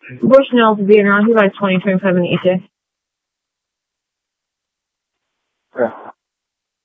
Bushnell to be around. He likes 20, 25 minute ETA. Yeah,